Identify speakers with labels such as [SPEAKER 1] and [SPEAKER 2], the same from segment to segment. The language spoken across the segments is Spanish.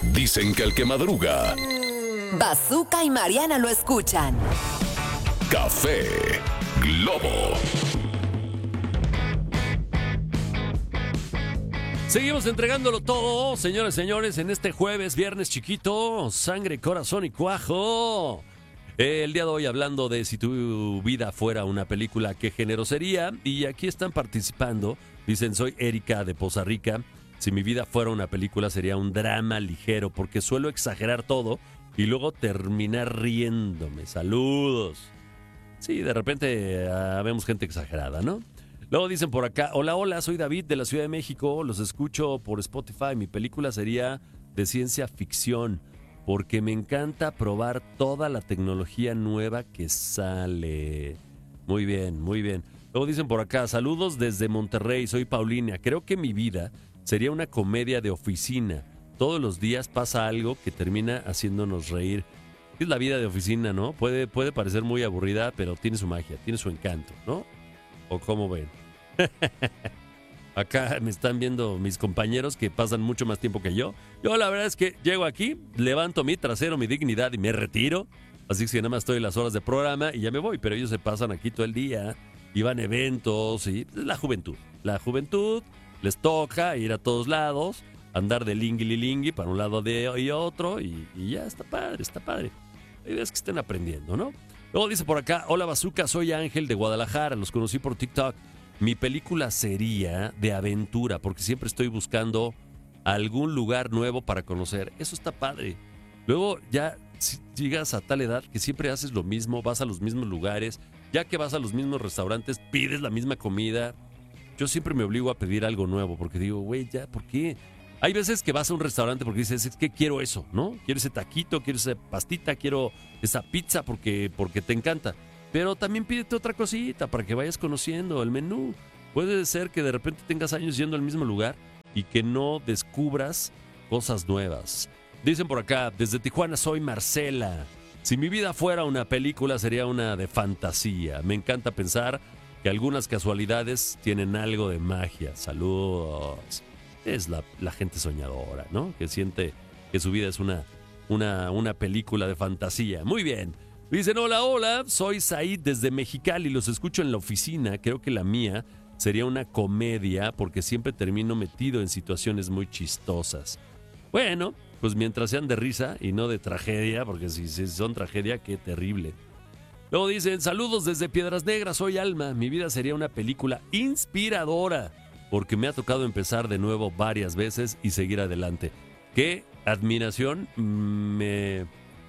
[SPEAKER 1] Dicen que el que madruga,
[SPEAKER 2] Bazooka y Mariana lo escuchan.
[SPEAKER 1] Café Globo.
[SPEAKER 3] Seguimos entregándolo todo, señores, señores, en este jueves, viernes chiquito, sangre, corazón y cuajo. El día de hoy hablando de si tu vida fuera una película, ¿qué género sería? Y aquí están participando, dicen, soy Erika de Poza Rica. Si mi vida fuera una película sería un drama ligero, porque suelo exagerar todo y luego terminar riéndome. Saludos. Sí, de repente vemos gente exagerada, ¿no? Luego dicen por acá, hola, soy David de la Ciudad de México, los escucho por Spotify. Mi película sería de ciencia ficción, porque me encanta probar toda la tecnología nueva que sale. Muy bien, muy bien. Luego dicen por acá, saludos desde Monterrey, soy Paulina. Creo que mi vida sería una comedia de oficina. Todos los días pasa algo que termina haciéndonos reír. Es la vida de oficina, ¿no? Puede parecer muy aburrida, pero tiene su magia, tiene su encanto, ¿no? ¿O cómo ven? Acá me están viendo mis compañeros que pasan mucho más tiempo que yo. Yo la verdad es que llego aquí, levanto mi trasero, mi dignidad y me retiro. Así que nada más estoy las horas de programa y ya me voy. Pero ellos se pasan aquí todo el día y van a eventos y la juventud. La juventud les toca ir a todos lados, andar de lingui para un lado y otro y ya está padre, está padre. La idea es que estén aprendiendo, ¿no? Luego dice por acá, hola Bazooka, soy Ángel de Guadalajara, los conocí por TikTok. Mi película sería de aventura, porque siempre estoy buscando algún lugar nuevo para conocer. Eso está padre. Luego ya si llegas a tal edad que siempre haces lo mismo, vas a los mismos lugares, ya que vas a los mismos restaurantes, pides la misma comida. Yo siempre me obligo a pedir algo nuevo, porque digo, güey, ya, ¿por qué? Hay veces que vas a un restaurante porque dices, es que quiero eso, ¿no? Quiero ese taquito, quiero esa pastita, quiero esa pizza porque te encanta. Pero también pídete otra cosita para que vayas conociendo el menú. Puede ser que de repente tengas años yendo al mismo lugar y que no descubras cosas nuevas. Dicen por acá, desde Tijuana soy Marcela. Si mi vida fuera una película sería una de fantasía. Me encanta pensar que algunas casualidades tienen algo de magia. Saludos. Es la gente soñadora, ¿no? Que siente que su vida es una película de fantasía. Muy bien. Dicen, hola, soy Said desde Mexicali, los escucho en la oficina. Creo que la mía sería una comedia porque siempre termino metido en situaciones muy chistosas. Bueno, pues mientras sean de risa y no de tragedia, porque si son tragedia, qué terrible. Luego dicen, saludos desde Piedras Negras, soy Alma. Mi vida sería una película inspiradora, porque me ha tocado empezar de nuevo varias veces y seguir adelante. Qué admiración me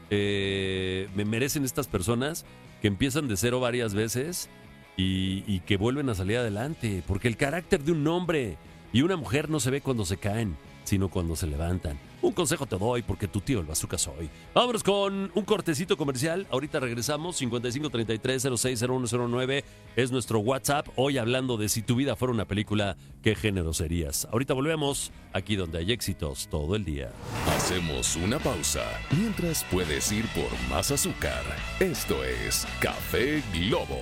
[SPEAKER 3] merecen estas personas que empiezan de cero varias veces y que vuelven a salir adelante, porque el carácter de un hombre y una mujer no se ve cuando se caen, sino cuando se levantan. Un consejo te doy porque tu tío el Bazooka soy. Vámonos con un cortecito comercial. Ahorita regresamos. 5533-060109 es nuestro WhatsApp. Hoy hablando de si tu vida fuera una película, ¿qué género serías? Ahorita volvemos aquí donde hay éxitos todo el día.
[SPEAKER 1] Hacemos una pausa. Mientras puedes ir por más azúcar. Esto es Café Globo.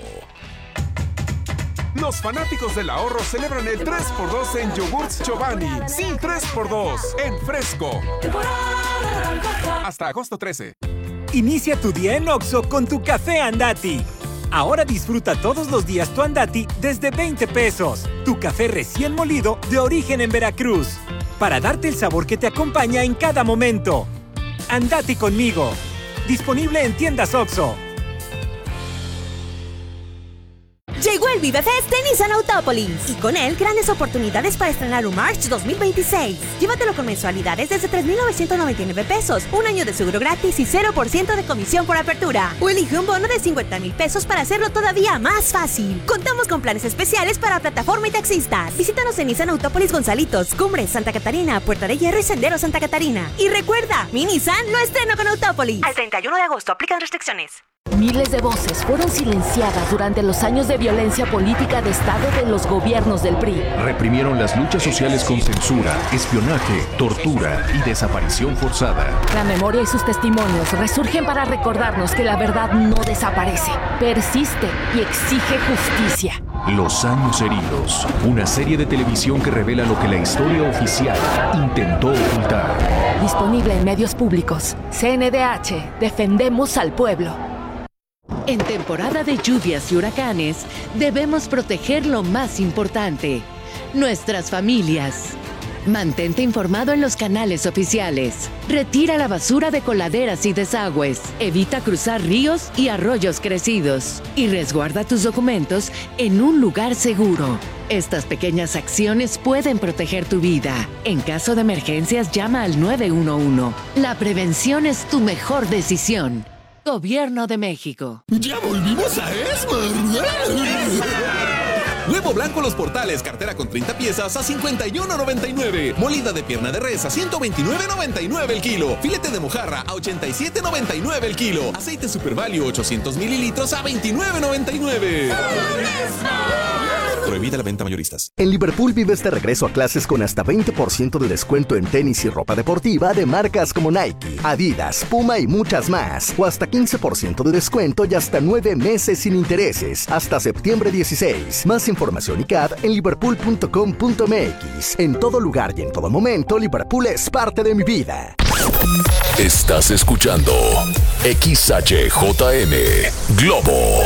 [SPEAKER 4] Los fanáticos del ahorro celebran el 3x2 en yogurts Chobani. Sí, 3x2 en fresco. Hasta agosto 13.
[SPEAKER 5] Inicia tu día en Oxxo con tu café Andati. Ahora disfruta todos los días tu Andati desde 20 pesos. Tu café recién molido de origen en Veracruz. Para darte el sabor que te acompaña en cada momento. Andati conmigo. Disponible en tiendas Oxxo.
[SPEAKER 6] Llegó el Vive Fest de Nissan Autópolis y con él grandes oportunidades para estrenar un March 2026. Llévatelo con mensualidades desde 3,999 pesos, un año de seguro gratis y 0% de comisión por apertura. O elige un bono de 50,000 pesos para hacerlo todavía más fácil. Contamos con planes especiales para plataforma y taxistas. Visítanos en Nissan Autópolis Gonzalitos, Cumbres, Santa Catarina, Puerta de Hierro y Sendero Santa Catarina. Y recuerda, mi Nissan lo estreno con Autópolis. Al 31 de agosto aplican restricciones.
[SPEAKER 7] Miles de voces fueron silenciadas durante los años de violencia política de Estado de los gobiernos del PRI.
[SPEAKER 8] Reprimieron las luchas sociales con censura, espionaje, tortura y desaparición forzada.
[SPEAKER 7] La memoria y sus testimonios resurgen para recordarnos que la verdad no desaparece, persiste y exige justicia.
[SPEAKER 8] Los años heridos, una serie de televisión que revela lo que la historia oficial intentó ocultar.
[SPEAKER 7] Disponible en medios públicos. CNDH, defendemos al pueblo.
[SPEAKER 9] En temporada de lluvias y huracanes, debemos proteger lo más importante, nuestras familias. Mantente informado en los canales oficiales. Retira la basura de coladeras y desagües. Evita cruzar ríos y arroyos crecidos. Y resguarda tus documentos en un lugar seguro. Estas pequeñas acciones pueden proteger tu vida. En caso de emergencias, llama al 911. La prevención es tu mejor decisión. Gobierno de México.
[SPEAKER 10] ¡Ya volvimos a Esmar! Huevo blanco Los Portales, cartera con 30 piezas a $51.99. Molida de pierna de res a $129.99 el kilo. Filete de mojarra a $87.99 el kilo. Aceite Super Value 800 mililitros a $29.99. Prohibida la venta mayoristas.
[SPEAKER 11] En Liverpool vives de regreso a clases con hasta 20% de descuento en tenis y ropa deportiva de marcas como Nike, Adidas, Puma y muchas más. O hasta 15% de descuento y hasta 9 meses sin intereses. Hasta septiembre 16. Más información y CAD en liverpool.com.mx. En todo lugar y en todo momento, Liverpool es parte de mi vida.
[SPEAKER 1] Estás escuchando XHJM Globo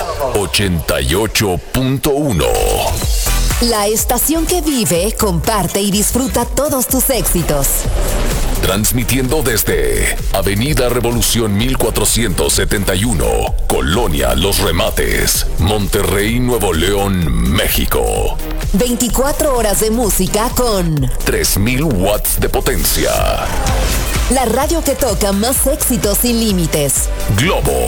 [SPEAKER 1] 88.1.
[SPEAKER 2] La estación que vive, comparte y disfruta todos tus éxitos.
[SPEAKER 1] Transmitiendo desde Avenida Revolución 1471, Colonia Los Remates, Monterrey, Nuevo León, México.
[SPEAKER 2] 24 horas de música con
[SPEAKER 1] 3000 watts de potencia.
[SPEAKER 2] La radio que toca más éxitos sin límites.
[SPEAKER 1] Globo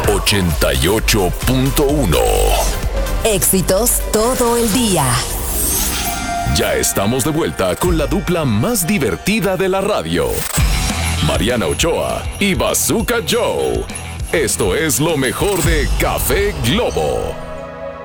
[SPEAKER 1] 88.1.
[SPEAKER 2] Éxitos todo el día.
[SPEAKER 1] Ya estamos de vuelta con la dupla más divertida de la radio. Mariana Ochoa y Bazooka Joe. Esto es lo mejor de Café Globo.